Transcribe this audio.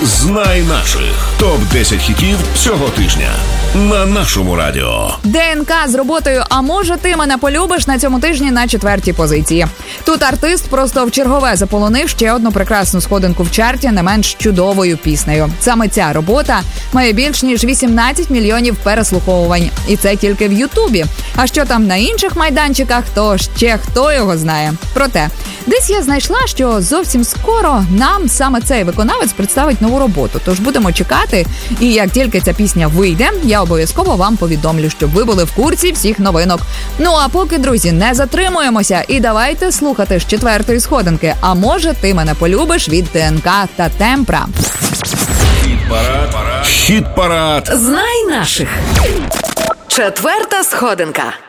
Знай наших. Топ-10 хітів цього тижня на нашому радіо. ДНК з роботою «А може ти мене полюбиш» на цьому тижні на 4-й позиції. Тут артист просто вчергове заполонив ще одну прекрасну сходинку в чарті не менш чудовою піснею. Саме ця робота має більш ніж 18 мільйонів переслуховувань. І це тільки в Ютубі. А що там на інших майданчиках, то ще хто його знає. Проте, десь я знайшла, що зовсім скоро нам саме цей виконавець представить нову роботу. Тож будемо чекати, і як тільки ця пісня вийде, я обов'язково вам повідомлю, щоб ви були в курсі всіх новинок. Ну а поки, друзі, не затримуємося і давайте слухати з 4-ї сходинки «А може ти мене полюбиш» від ДНК та Темпра. Хіт-парад. Знай наших. 4-та сходинка.